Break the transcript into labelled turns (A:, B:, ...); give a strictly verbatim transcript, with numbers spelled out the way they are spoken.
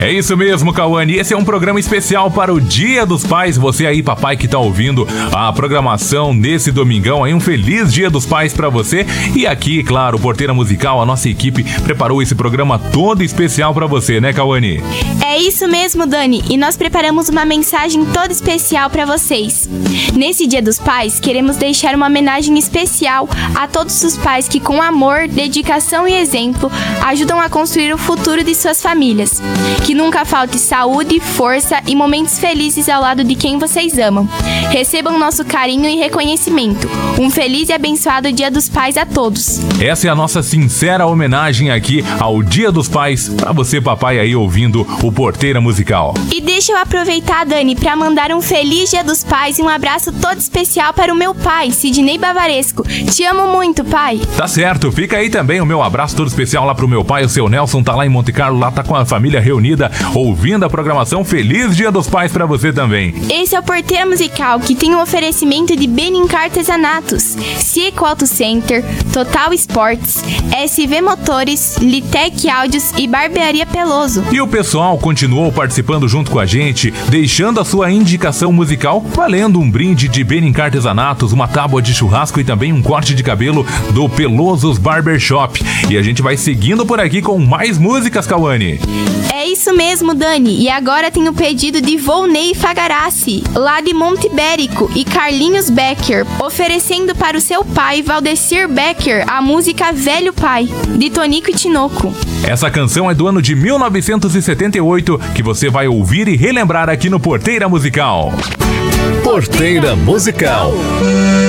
A: É isso mesmo, Cauane. Esse é um programa especial para o Dia dos Pais. Você aí, papai, que tá ouvindo a programação nesse domingão aí, um feliz Dia dos Pais para você. E aqui, claro, Porteira Musical, a nossa equipe preparou esse programa todo especial para você, né, Cauane?
B: É isso mesmo, Dani. E nós preparamos uma mensagem toda especial para vocês. Nesse Dia dos Pais, queremos deixar uma homenagem especial a todos os pais que, com amor, dedicação e exemplo, ajudam a construir o futuro de suas famílias. Que nunca falte saúde, força e momentos felizes ao lado de quem vocês amam. Recebam nosso carinho e reconhecimento. Um feliz e abençoado Dia dos Pais a todos.
A: Essa é a nossa sincera homenagem aqui ao Dia dos Pais, para você, papai, aí ouvindo o Porteira Musical.
B: E deixa eu aproveitar, Dani, para mandar um feliz Dia dos Pais e um abraço todo especial para o meu pai, Sidney Bavaresco. Te amo muito, pai.
A: Tá certo, fica aí também o meu abraço todo especial lá pro meu pai, o seu Nelson, tá lá em Monte Carlo, lá tá com a família reunida, ouvindo a programação. Feliz Dia dos Pais pra você também.
B: Esse é o Porteira Musical, que tem um oferecimento de Benincar Artesanatos, Cieco Auto Center, Total Esportes, S V Motores, Litec Áudios e Barbearia Peloso.
A: E o pessoal continuou participando junto com a gente, deixando a sua indicação musical, valendo um brinde de Benincar Artesanatos, uma tábua de churrasco e também um corte de cabelo do Pelosos Barbershop. E a gente vai seguindo por aqui com mais músicas, Cauane.
B: É isso mesmo, Dani. E agora tem o pedido de Volney Fagarassi, lá de Monte Ibérico, e Carlinhos Becker, oferecendo para o seu pai, Valdecir Becker, a música Velho Pai, de Tonico e Tinoco.
A: Essa canção é do ano de mil novecentos e setenta e oito, que você vai ouvir e relembrar aqui no Porteira Musical.
C: Porteira Musical.